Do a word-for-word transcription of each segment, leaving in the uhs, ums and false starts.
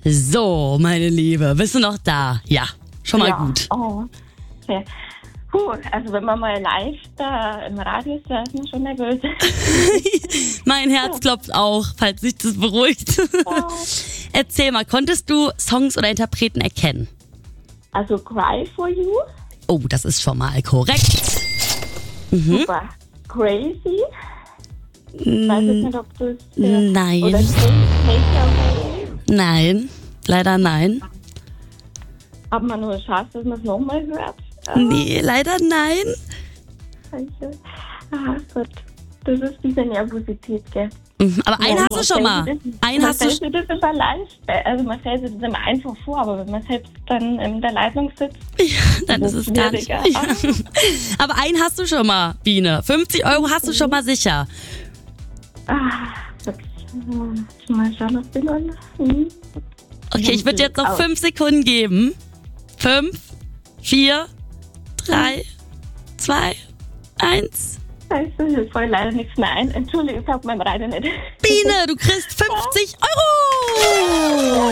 So, meine Liebe, bist du noch da? Ja, schon mal ja. gut. Oh, okay. Puh, also wenn man mal live da im Radio ist, da ist man schon nervös. Mein Herz klopft auch, falls sich das beruhigt. Oh. Erzähl mal, konntest du Songs oder Interpreten erkennen? Also Cry for You, Oh, das ist schon mal korrekt. Mhm. super. Crazy, ich weiß jetzt nicht, ob das... Nein. Oder Take Nein, leider nein. Hat man nur eine Chance, dass man es nochmal hört? Nee, leider nein. Scheiße. Ah, Gott. Das ist diese Nervosität, gell? Mhm, aber einen Ja, hast du schon mal. Das, Einen man hast du stellt sich das immer leicht, also man stellt sich das immer einfach vor, aber wenn man selbst dann in der Leitung sitzt, Dann ist es gar nicht. schwieriger. Ja. Aber einen hast du schon mal, Biene. fünfzig Euro hast du schon mal sicher. Ah, wirklich. Mal schauen, ob ich noch... Hm. Okay, ich würde jetzt noch fünf Sekunden geben. Fünf, vier, drei, zwei, eins. Scheiße, mir fällt leider nichts mehr ein. Entschuldigung, ich hab mein Radio nicht. Biene, du kriegst fünfzig Euro.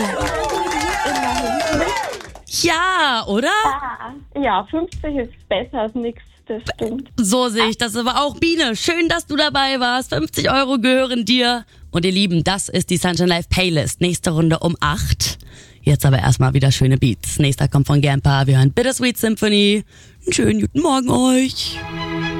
Ja, oder? Ah, ja, fünfzig ist besser als nichts, das stimmt. So sehe ich das aber auch. Biene, schön, dass du dabei warst. fünfzig Euro gehören dir. Und ihr Lieben, das ist die Sunshine Live Playlist. Nächste Runde um acht. Jetzt aber erstmal wieder schöne Beats. Nächster kommt von Gampa. Wir hören Bittersweet Symphony. Einen schönen guten Morgen euch.